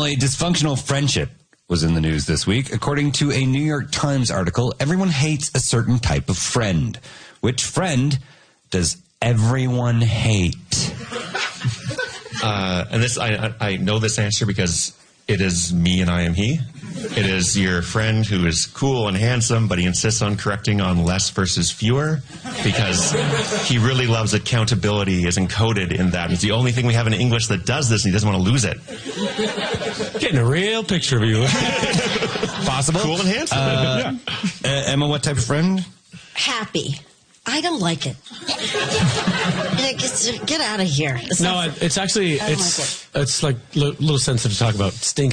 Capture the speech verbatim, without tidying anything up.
Finally, dysfunctional friendship was in the news this week. According to a New York Times article, everyone hates a certain type of friend. Which friend does everyone hate? Uh, and this, I, I know this answer because it is me and I am he. It is your friend who is cool and handsome, but he insists on correcting on less versus fewer because he really loves accountability is encoded in that. It's the only thing we have in English that does this, and he doesn't want to lose it. Getting a real picture of you. Possible. Cool and handsome. Uh, yeah. uh, Emma, what type of friend? Happy. I don't like it. Like, it's, get out of here. It's No, not, it's actually, I don't it's, like it. it's like a little sensitive to talk about stinky.